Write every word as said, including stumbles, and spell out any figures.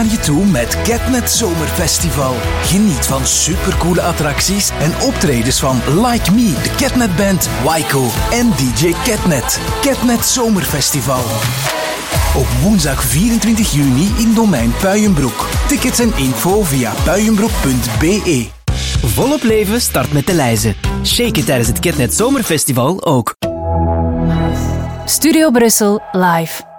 naar je toe met Catnet Zomerfestival. Geniet van supercoole attracties en optredens van Like Me, de Catnet Band, Waiko en D J Catnet. Catnet Zomerfestival. Op woensdag vierentwintig juni in Domein Puijenbroek. Tickets en info via puijenbroek punt b e. Volop leven start met de lijzen. Shake it tijdens het Catnet Zomerfestival ook. Studio Brussel live.